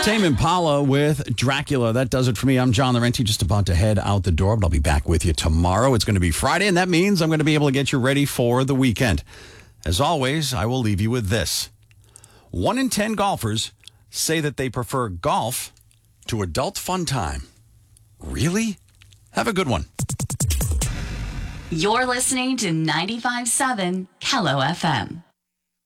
Tame Impala with Dracula. That does it for me. I'm John Laurenti, just about to head out the door, but I'll be back with you tomorrow. It's going to be Friday, and that means I'm going to be able to get you ready for the weekend. As always, I will leave you with this. 1 in 10 golfers say that they prefer golf to adult fun time. Really? Have a good one. You're listening to 95.7 Hello FM.